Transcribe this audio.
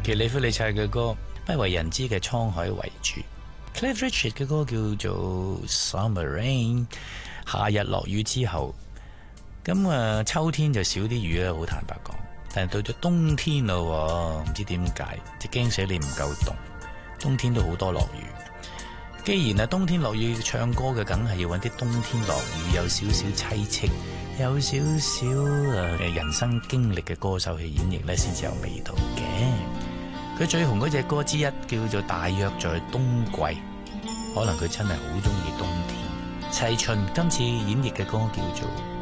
傑里夫里察嘅歌，不為人知嘅《滄海遺珠》。Cliff Richard 嘅歌叫做 Summer Rain， 夏日落雨之後，咁秋天就少啲雨啦，好坦白講。但係到咗冬天咯，唔知點解，就驚死你唔夠凍。冬天都好多落雨。既然冬天落雨唱歌嘅，梗係要揾啲冬天落雨有少少凄戚，有少少人生經歷嘅歌手去演繹呢，先至有味道嘅。佢最紅嗰隻歌之一叫做《大約在冬季》，可能佢真係好中意冬天。齊秦今次演繹嘅歌叫做